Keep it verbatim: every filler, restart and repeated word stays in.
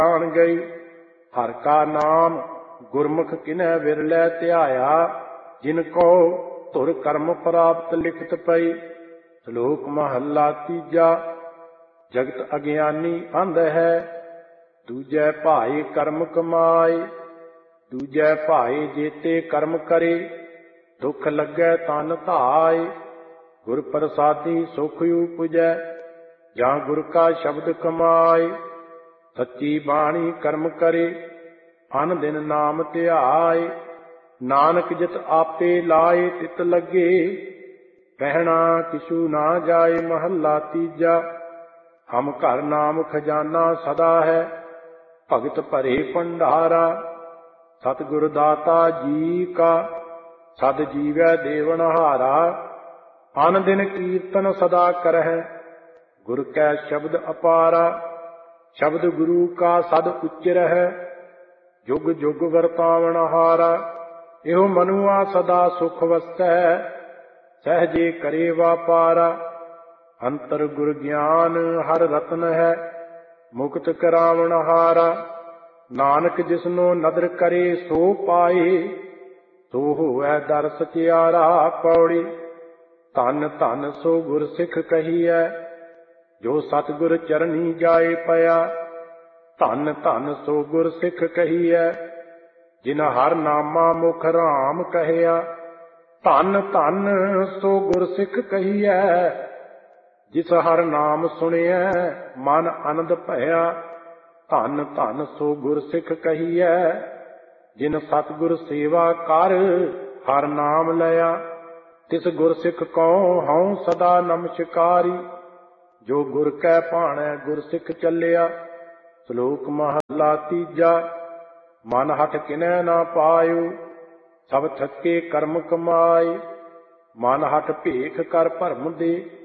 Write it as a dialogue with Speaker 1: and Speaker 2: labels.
Speaker 1: ਜਾਣ ਗਈ। ਹਰ ਕਾ ਨਾਮ ਗੁਰਮੁਖ ਕਿਨੈ ਵਿਰਲੇ ਧਿਆਇਆ, ਜਿਨ ਕੋ ਧੁਰ ਕਰਮ ਪ੍ਰਾਪਤ ਲਿਖਤ ਪਈ। ਸ਼ਲੋਕ ਮਹੱਲਾ ਤੀਜਾ। ਜਗਤ ਅਗਿਆਨੀ ਅੰਧ ਹੈ, ਦੂਜੈ ਭਾਈ ਕਰਮ ਕਮਾਏ। ਦੂਜੈ ਭਾਈ ਜੇਤੇ ਕਰਮ ਕਰੇ, ਦੁਖ ਲੱਗੈ ਤਨ ਧਾਇ। ਗੁਰ ਪ੍ਰਸਾਦੀ ਸੁਖ ਉਪਜੈ, ਜਾਂ ਗੁਰ ਕਾ ਸ਼ਬਦ ਕਮਾਏ। ਸੱਚੀ ਬਾਣੀ ਕਰਮ ਕਰੇ, ਅਨ ਦਿਨ ਨਾਮ ਧਿਆਏ। ਨਾਨਕ ਜਿਤ ਆਪੇ ਲਾਏ ਤਿਤ ਲੱਗੇ, ਰਹਿਣਾ ਕਿਛੂ ਨਾ ਜਾਏ। ਮਹੱਲਾ ਤੀਜਾ। ਹਮ ਘਰ ਨਾਮ ਖਜ਼ਾਨਾ ਸਦਾ ਹੈ, ਭਗਤ ਭਰੇ ਭੰਡਾਰਾ। ਸਤਿਗੁਰ ਦਾਤਾ ਜੀ ਕਾ, ਸਦ ਜੀਵੈ ਦੇਵਨਹਾਰਾ। ਅਨ ਦਿਨ ਕੀਰਤਨ ਸਦਾ ਕਰਹਿ, ਗੁਰ ਕੈ ਸ਼ਬਦ ਅਪਾਰਾ। ਸ਼ਬਦ ਗੁਰੂ ਕਾ ਸਦ ਉਚਰਹਿ, ਜੁਗ ਜੁਗ ਵਰਤਾਵਨਹਾਰਾ। ਇਹੋ ਮਨੁਆ ਸਦਾ ਸੁਖ ਵਸੈ, ਸਹਿਜੇ ਕਰੇ ਵਾਪਾਰਾ। ਅੰਤਰ ਗੁਰ ਗਿਆਨ ਹਰ ਰਤਨ ਹੈ, ਮੁਕਤ ਕਰਾਵਨਹਾਰਾ। ਨਾਨਕ ਜਿਸਨੋ ਨਦਰ ਕਰੇ ਸੋ ਪਾਏ, ਸੋ ਹੋਵੈ ਦਰ ਸਚਿਆਰਾ। ਪੌੜੀ। ਧੰਨ ਧੰਨ ਸੋ ਗੁਰ ਸਿੱਖ ਕਹੀਐ, ਜੋ ਸਤਿਗੁਰ ਚਰਨੀ ਜਾਏ ਪਿਆ। ਧੰਨ ਧੰਨ ਸੋ ਗੁਰ ਸਿੱਖ ਕਹੀਐ, ਜਿਨ ਹਰ ਨਾਮਾ ਮੁਖ ਰਾਮ ਕਹਿਆ। ਧੰਨ ਧੰਨ ਸੋ ਗੁਰ ਸਿੱਖ ਕਹੀਐ, ਜਿਸ ਹਰ ਨਾਮ ਸੁਣਿਐ ਮਨ ਆਨੰਦ ਭਇਆ। ਧੰਨ ਧੰਨ ਸੋ ਗੁਰ ਸਿੱਖ ਕਹੀਐ, ਜਿਨ ਸਤਿਗੁਰ ਸੇਵਾ ਕਰ ਹਰ ਨਾਮ ਲਿਆ। ਤਿਸ ਗੁਰ ਸਿੱਖ ਕਉ ਹਉ ਸਦਾ ਨਮਸਕਾਰੀ, ਜੋ ਗੁਰ ਕੈ ਭਾਣੈ ਗੁਰ ਸਿੱਖ ਚੱਲਿਆ। ਸ਼ਲੋਕ ਮਹੱਲਾ ਤੀਜਾ। ਮਨ ਹਠ ਕਿਨੈ ਨਾ ਪਾਇਓ, ਸਭ ਥੱਕੇ ਕਰਮ ਕਮਾਏ। ਮਨ ਹਠ ਭੇਖ ਕਰ ਭਰਮ ਦੇ,